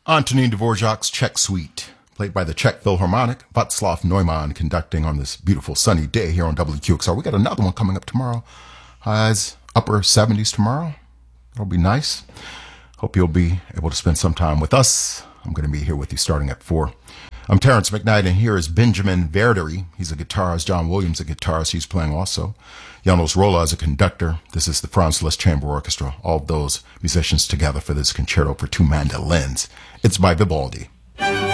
Antonin Dvorak's Czech Suite, played by the Czech Philharmonic, Václav Neumann conducting on this beautiful sunny day here on WQXR. We got another one coming up tomorrow. Highs upper 70s tomorrow. It'll be nice. Hope you'll be able to spend some time with us. I'm going to be here with you starting at 4. I'm Terrence McKnight, and here is Benjamin Verderi. He's a guitarist. John Williams, a guitarist. He's playing also. Janos Rolla is a conductor. This is the Franz Liszt Chamber Orchestra. All of those musicians together for this concerto for 2 mandolins. It's by Vivaldi.